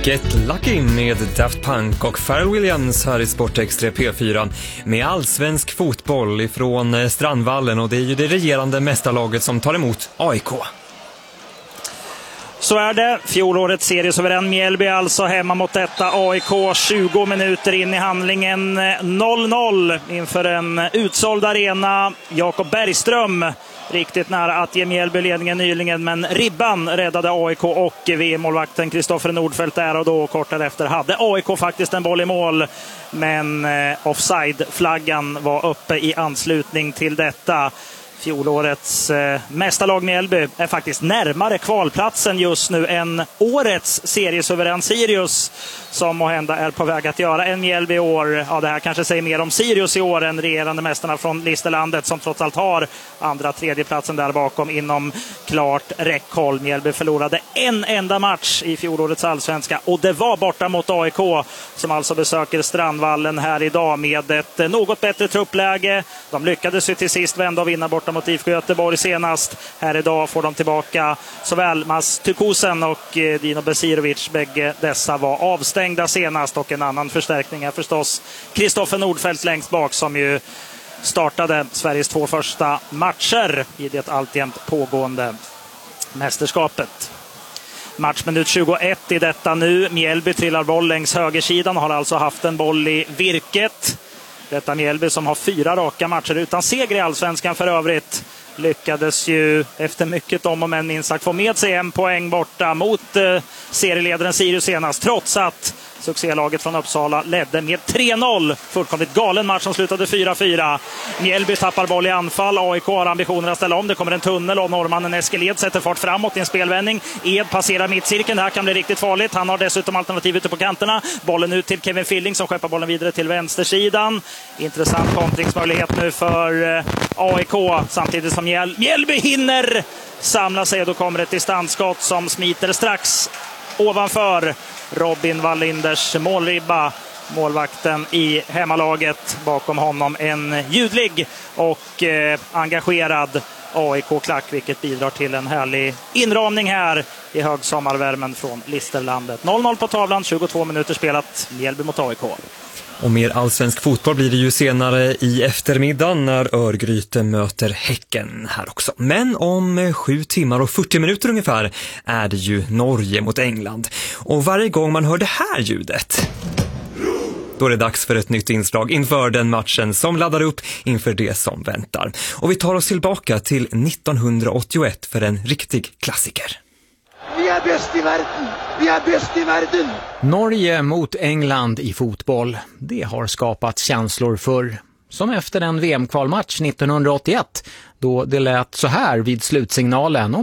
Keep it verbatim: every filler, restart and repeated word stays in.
Get Lucky med Daft Punk och Pharrell Williams här i Sportextra P fyra med allsvensk fotboll ifrån Strandvallen, och det är ju det regerande mästarlaget som tar emot A I K. Så är det. Fjolårets seriesuverän Mjällby alltså hemma mot detta A I K. tjugo minuter in i handlingen, noll noll inför en utsåld arena. Jakob Bergström riktigt nära att ge Mjällby ledningen nyligen, men ribban räddade A I K och V M-målvakten Kristoffer Nordfeldt där och då. Kort därefter hade A I K faktiskt en boll i mål, men eh, offside-flaggan var uppe i anslutning till detta. Fjolårets eh, mästarlag Mjällby är faktiskt närmare kvalplatsen just nu än årets seriesuverän Sirius, som måhända är på väg att göra en Mjällby i år. Ja, det här kanske säger mer om Sirius i år än regerande mästarna från Listerlandet, som trots allt har andra tredjeplatsen där bakom inom klart räckhåll. Mjällby förlorade en enda match i fjolårets allsvenska, och det var borta mot A I K, som alltså besöker Strandvallen här idag med ett något bättre truppläge. De lyckades ju till sist vända och vinna borta mot I F K Göteborg senast. Här idag får de tillbaka såväl Mas Tukusen och Dino Besirovic. Bägge dessa var avstängda senast, och en annan förstärkning är förstås Kristoffer Nordfeldt längst bak, som ju startade Sveriges två första matcher i det alltjämt pågående mästerskapet. Matchminut tjugoett i detta nu. Mjällby trillar boll längs högersidan, har alltså haft en boll i virket. Detta Mjällby som har fyra raka matcher utan seger i allsvenskan för övrigt, lyckades ju efter mycket om och men minst sagt få med sig en poäng borta mot eh, serieledaren Sirius senast, trots att succélaget från Uppsala ledde med tre noll. Fullkomligt galen match som slutade fyra fyra. Mjällby tappar boll i anfall. A I K har ambitioner att ställa om. Det kommer en tunnel och norrmannen Eskil Ed sätter fart framåt i en spelvändning. Ed passerar mittcirkeln. Det här kan bli riktigt farligt. Han har dessutom alternativ ute på kanterna. Bollen ut till Kevin Filling som skeppar bollen vidare till vänstersidan. Intressant kontringsmöjlighet nu för A I K, samtidigt som Mjäl- Mjällby hinner samla sig. Då kommer ett distansskott som smiter strax ovanför Robin Wallinders målribba. Målvakten i hemmalaget, bakom honom en ljudlig och eh, engagerad A I K-klack, vilket bidrar till en härlig inramning här i högsommarvärmen från Listerlandet. noll noll på tavlan, tjugotvå minuter spelat, Mjällby mot A I K. Och mer allsvensk fotboll blir det ju senare i eftermiddag när Örgryte möter Häcken här också. Men om sju timmar och fyrtio minuter ungefär är det ju Norge mot England. Och varje gång man hör det här ljudet, då är det dags för ett nytt inslag inför den matchen som laddar upp inför det som väntar. Och vi tar oss tillbaka till nittonhundraåttioett för en riktig klassiker. Vi är bäst i världen! Vi är bäst i världen! Norge mot England i fotboll. Det har skapat känslor för, som efter en V M-kvalmatch nittonhundraåttioett, då det lät så här vid slutsignalen.